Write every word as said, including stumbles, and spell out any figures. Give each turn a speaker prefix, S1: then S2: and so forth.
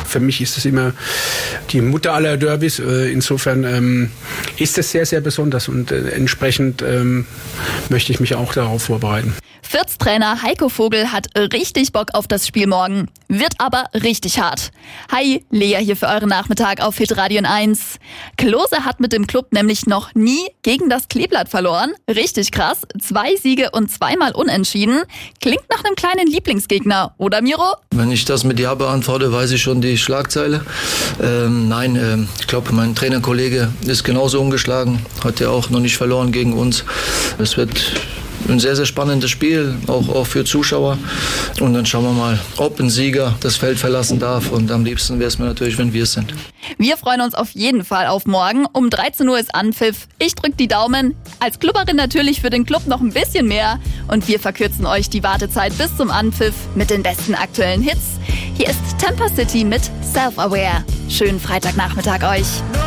S1: Für mich ist es immer die Mutter aller Derbys. Insofern ähm, ist es sehr, sehr besonders und äh, entsprechend ähm, möchte ich mich auch darauf vorbereiten.
S2: Fürth-Trainer Heiko Vogel hat richtig Bock auf das Spiel morgen. Wird aber richtig hart. Hi, Lea hier für euren Nachmittag auf Hitradio eins. Klose hat mit dem Club nämlich noch nie gegen das Kleeblatt verloren. Richtig krass. Zwei Siege und zweimal unentschieden. Klingt nach einem kleinen Lieblingsgegner, oder Miro?
S3: Wenn ich das mit Ja beantworte, weiß ich schon die Schlagzeile. Ähm, nein, ähm, ich glaube, mein Trainerkollege ist genauso ungeschlagen. Hat ja auch noch nicht verloren gegen uns. Es wird ein sehr, sehr spannendes Spiel, auch, auch für Zuschauer. Und dann schauen wir mal, ob ein Sieger das Feld verlassen darf. Und am liebsten wäre es mir natürlich, wenn wir es sind.
S2: Wir freuen uns auf jeden Fall auf morgen. Um dreizehn Uhr ist Anpfiff. Ich drücke die Daumen. Als Clubberin natürlich für den Club noch ein bisschen mehr. Und wir verkürzen euch die Wartezeit bis zum Anpfiff mit den besten aktuellen Hits. Hier ist Temper City mit Self-Aware. Schönen Freitagnachmittag euch.